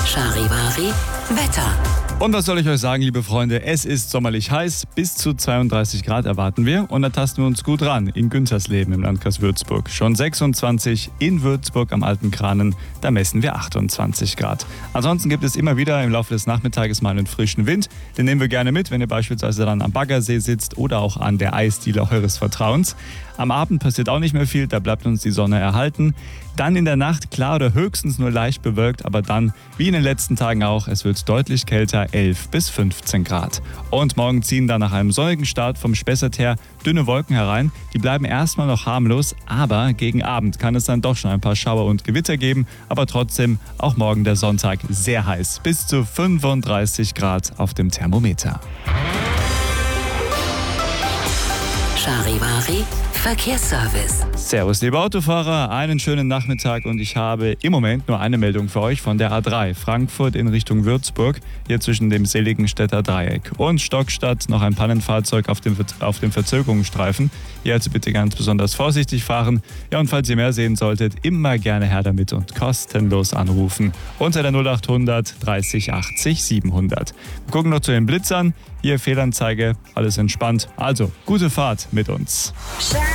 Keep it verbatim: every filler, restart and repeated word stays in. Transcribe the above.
Charivari Wetter. Und was soll ich euch sagen, liebe Freunde? Es ist sommerlich heiß, bis zu zweiunddreißig Grad erwarten wir und da tasten wir uns gut ran in Güntersleben im Landkreis Würzburg. Schon sechsundzwanzig in Würzburg am Alten Kranen, da messen wir achtundzwanzig Grad. Ansonsten gibt es immer wieder im Laufe des Nachmittages mal einen frischen Wind, den nehmen wir gerne mit, wenn ihr beispielsweise dann am Baggersee sitzt oder auch an der Eisdiele eures Vertrauens. Am Abend passiert auch nicht mehr viel, da bleibt uns die Sonne erhalten. Dann in der Nacht klar oder höchstens nur leicht bewölkt, aber dann, wie in den letzten Tagen auch, es wird deutlich kälter, elf bis fünfzehn Grad. Und morgen ziehen dann nach einem sonnigen Start vom Spessart her dünne Wolken herein. Die bleiben erstmal noch harmlos, aber gegen Abend kann es dann doch schon ein paar Schauer und Gewitter geben. Aber trotzdem auch morgen der Sonntag sehr heiß, bis zu fünfunddreißig Grad auf dem Thermometer. Charivari Verkehrsservice. Servus liebe Autofahrer, einen schönen Nachmittag und ich habe im Moment nur eine Meldung für euch von der A drei, Frankfurt in Richtung Würzburg, hier zwischen dem Seligenstädter Dreieck und Stockstadt noch ein Pannenfahrzeug auf dem, auf dem Verzögerungsstreifen. Hier also bitte ganz besonders vorsichtig fahren. Ja, und falls ihr mehr sehen solltet, immer gerne her damit und kostenlos anrufen unter der null achthundert dreißig achtzig siebenhundert. Wir gucken noch zu den Blitzern. Hier Fehlanzeige, alles entspannt. Also, gute Fahrt mit uns. Charivari